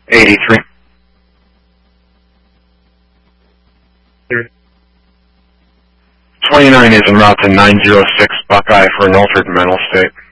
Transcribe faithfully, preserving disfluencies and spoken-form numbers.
eighty-three. twenty-nine is en route to nine zero six Buckeye for an altered mental state.